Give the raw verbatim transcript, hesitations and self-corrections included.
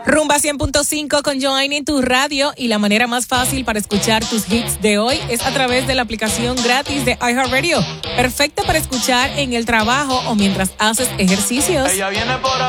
Rumba cien punto cinco con Joanny en tu radio, y la manera más fácil para escuchar tus hits de hoy es a través de la aplicación gratis de iHeartRadio. Perfecta para escuchar en el trabajo o mientras haces ejercicios. Ella viene por